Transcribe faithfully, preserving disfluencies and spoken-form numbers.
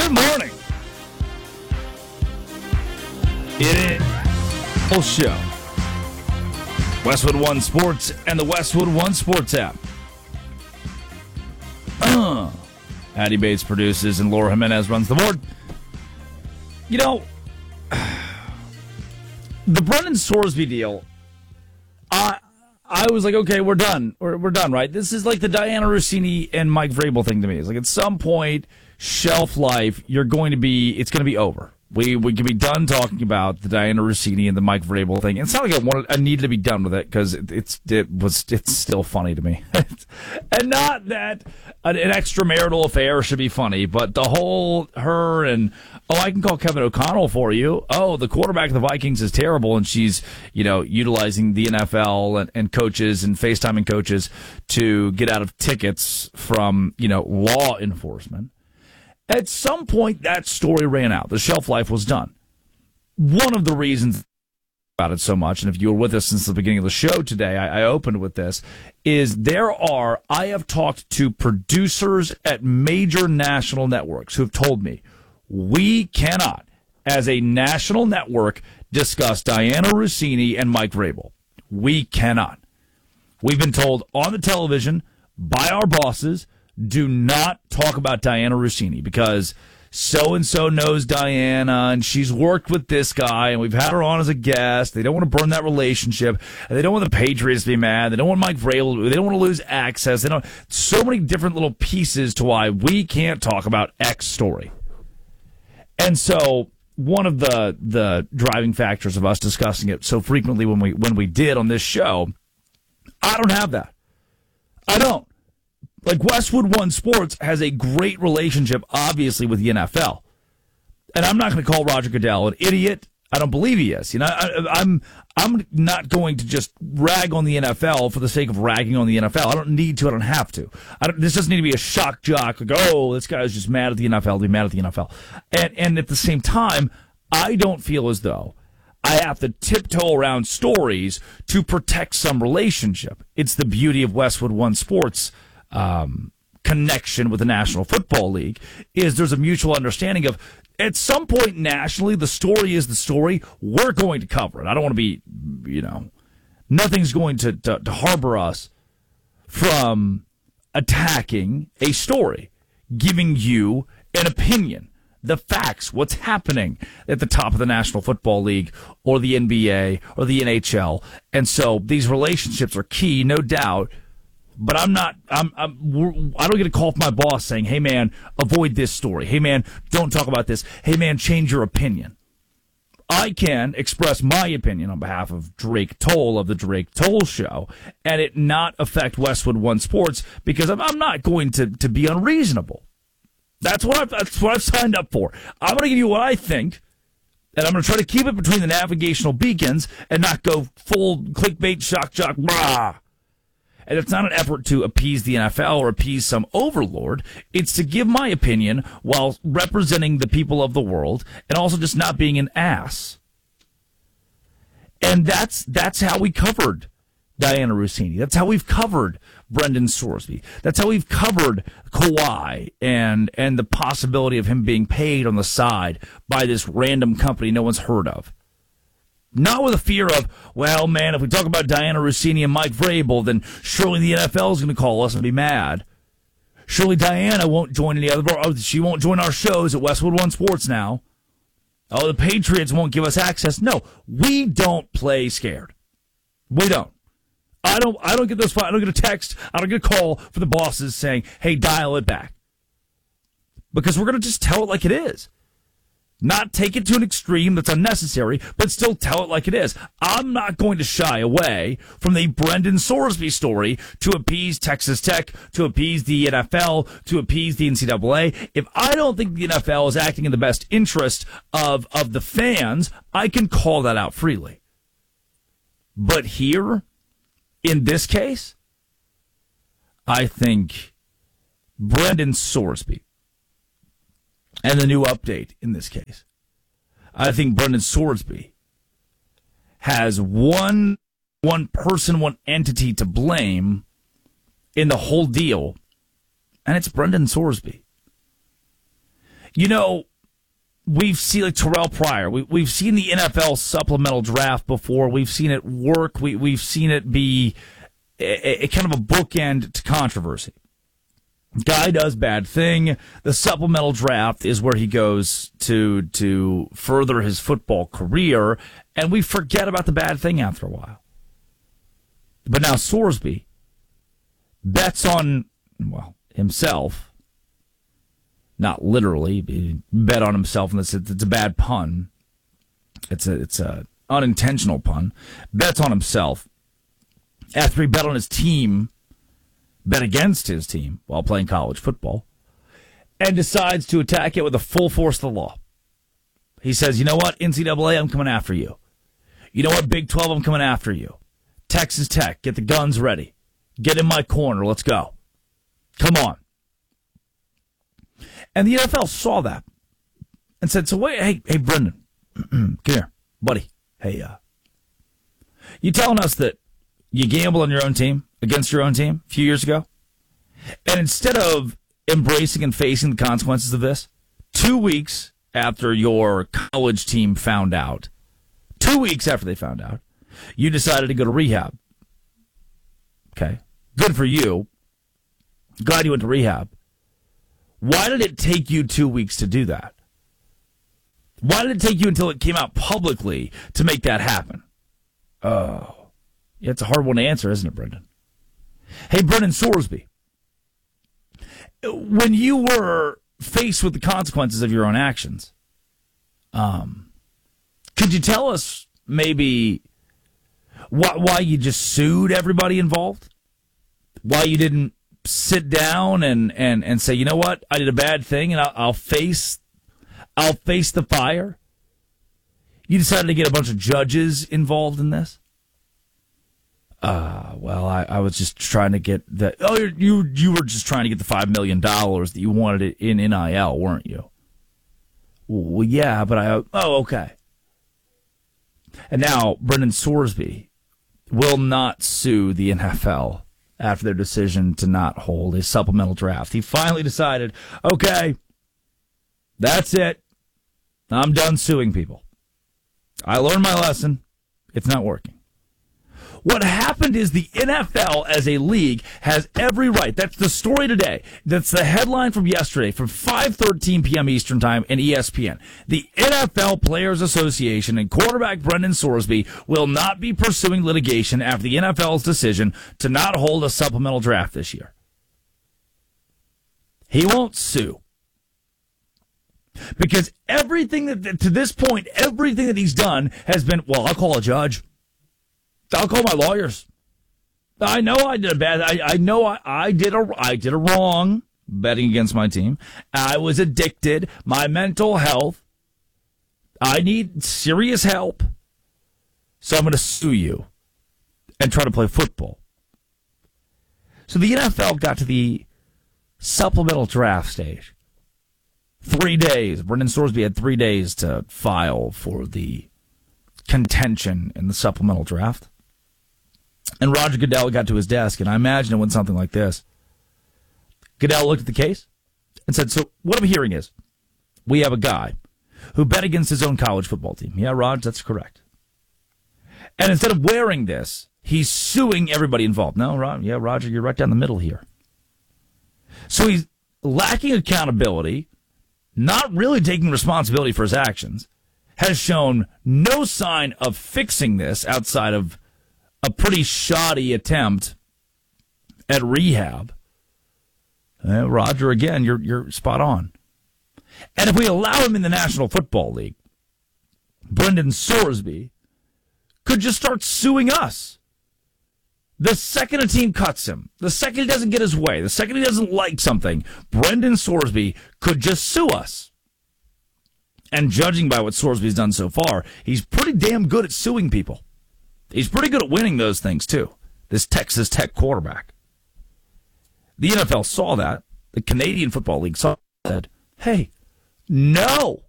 Good morning. It is a full show. Westwood One Sports and the Westwood One Sports app. Uh, Patty Bates produces and Laura Jimenez runs the board. You know, the Brendan Sorsby deal, I I was like, okay, we're done. We're, we're done, right? This is like the Diana Rossini and Mike Vrabel thing to me. It's like at some point, shelf life, you're going to be, it's going to be over. We we can be done talking about the Diana Rossini and the Mike Vrabel thing. It's not like I wanted, I needed to be done with it because it, it's it was it's still funny to me, and not that an, an extramarital affair should be funny, but the whole her and oh I can call Kevin O'Connell for you. Oh, the quarterback of the Vikings is terrible, and she's you know utilizing the N F L and, and coaches and FaceTiming coaches to get out of tickets from you know law enforcement. At some point, that story ran out. The shelf life was done. One of the reasons about it so much, and if you were with us since the beginning of the show today, I, I opened with this, is there are, I have talked to producers at major national networks who have told me, we cannot, as a national network, discuss Diana Rossini and Mike Vrabel. We cannot. We've been told on the television by our bosses, do not talk about Diana Rossini because so-and-so knows Diana and she's worked with this guy and we've had her on as a guest. They don't want to burn that relationship. And they don't want the Patriots to be mad. They don't want Mike Vrabel. They don't want to lose access. They don't. So many different little pieces to why we can't talk about X story. And so one of the the driving factors of us discussing it so frequently when we when we did on this show, I don't have that. I don't. Like, Westwood One Sports has a great relationship, obviously, with the N F L. And I'm not going to call Roger Goodell an idiot. I don't believe he is. You know, I, I'm I'm not going to just rag on the N F L for the sake of ragging on the N F L. I don't need to. I don't have to. I don't, this doesn't need to be a shock jock. Like, oh, this guy's just mad at the N F L. Be mad at the N F L. And and at the same time, I don't feel as though I have to tiptoe around stories to protect some relationship. It's the beauty of Westwood One Sports. Um, connection with the National Football League is there's a mutual understanding of at some point nationally the story is the story. We're going to cover it. I don't want to be, you know, nothing's going to, to, to harbor us from attacking a story, giving you an opinion, the facts, what's happening at the top of the National Football League or the N B A or the N H L. And so these relationships are key, no doubt. But I'm not, I'm, I'm, I don't get a call from my boss saying, hey, man, avoid this story. Hey, man, don't talk about this. Hey, man, change your opinion. I can express my opinion on behalf of Drake Toll of the Drake Toll Show and it not affect Westwood One Sports because I'm, I'm not going to, to be unreasonable. That's what, I've, that's what I've signed up for. I'm going to give you what I think, and I'm going to try to keep it between the navigational beacons and not go full clickbait, shock jock, blah. And it's not an effort to appease the N F L or appease some overlord. It's to give my opinion while representing the people of the world and also just not being an ass. And that's that's how we covered Diana Rossini. That's how we've covered Brendan Sorsby. That's how we've covered Kawhi and and the possibility of him being paid on the side by this random company no one's heard of. Not with a fear of, well, man, if we talk about Diana Rossini and Mike Vrabel, then surely the N F L is going to call us and be mad. Surely Diana won't join any other, oh, she won't join our shows at Westwood One Sports now. Oh, the Patriots won't give us access. No, we don't play scared. We don't. I don't. I don't get those. I don't get a text. I don't get a call from the bosses saying, "Hey, dial it back," because we're going to just tell it like it is. Not take it to an extreme that's unnecessary, but still tell it like it is. I'm not going to shy away from the Brendan Sorsby story to appease Texas Tech, to appease the N F L, to appease the N C double A. If I don't think the N F L is acting in the best interest of, of the fans, I can call that out freely. But here, in this case, I think Brendan Sorsby, and the new update in this case, I think Brendan Sorsby has one one person, one entity to blame in the whole deal, and it's Brendan Sorsby. You know, we've seen like Terrell Pryor. We, we've seen the N F L supplemental draft before. We've seen it work. We, we've seen it be a, a kind of a bookend to controversy. Guy does bad thing. The supplemental draft is where he goes to to further his football career, and we forget about the bad thing after a while. But now Sorsby bets on, well, himself. Not literally, he bet on himself, and it's, it's a bad pun. It's a it's a unintentional pun. Bets on himself after he bet on his team, bet against his team while playing college football, and decides to attack it with the full force of the law. He says, you know what, N C double A, I'm coming after you. You know what, Big twelve, I'm coming after you. Texas Tech, get the guns ready. Get in my corner, let's go. Come on. And the N F L saw that and said, so wait, hey, hey, Brendan, come here, buddy. Hey, uh, you telling us that you gamble on your own team, against your own team a few years ago? And instead of embracing and facing the consequences of this, two weeks after your college team found out, two weeks after they found out, you decided to go to rehab. Okay. Good for you. Glad you went to rehab. Why did it take you two weeks to do that? Why did it take you until it came out publicly to make that happen? Oh. Yeah, it's a hard one to answer, isn't it, Brendan? Hey, Brendan Sorsby, when you were faced with the consequences of your own actions, um, could you tell us maybe why, why you just sued everybody involved? Why you didn't sit down and, and, and say, you know what, I did a bad thing and I'll, I'll face I'll face the fire? You decided to get a bunch of judges involved in this? Uh, well, I, I was just trying to get the, oh, you you were just trying to get the five million dollars that you wanted it in N I L, weren't you? Well, yeah, but I, oh, okay. And now Brendan Sorsby will not sue the N F L after their decision to not hold a supplemental draft. He finally decided, okay, that's it. I'm done suing people. I learned my lesson. It's not working. What happened is the N F L as a league has every right. That's the story today. That's the headline from yesterday from five thirteen p.m. Eastern Time and E S P N. The N F L Players Association and quarterback Brendan Sorsby will not be pursuing litigation after the N F L's decision to not hold a supplemental draft this year. He won't sue. Because everything that, to this point, everything that he's done has been, well, I'll call a judge. I'll call my lawyers. I know I did a bad. I, I know I, I did a I did a wrong betting against my team. I was addicted. My mental health. I need serious help. So I'm going to sue you and try to play football. So the N F L got to the supplemental draft stage. Three days. Brendan Sorsby had three days to file for the contention in the supplemental draft. And Roger Goodell got to his desk, and I imagine it went something like this. Goodell looked at the case and said, so what I'm hearing is we have a guy who bet against his own college football team. Yeah, Rog, that's correct. And instead of wearing this, he's suing everybody involved. No, Rog, yeah, Roger, you're right down the middle here. So he's lacking accountability, not really taking responsibility for his actions, has shown no sign of fixing this outside of a pretty shoddy attempt at rehab. Uh, Roger, again, you're you're spot on. And if we allow him in the National Football League, Brendan Sorsby could just start suing us. The second a team cuts him, the second he doesn't get his way, the second he doesn't like something, Brendan Sorsby could just sue us. And judging by what Sorsby's done so far, he's pretty damn good at suing people. He's pretty good at winning those things, too. This Texas Tech quarterback. The N F L saw that. The Canadian Football League saw that. Said, hey, no.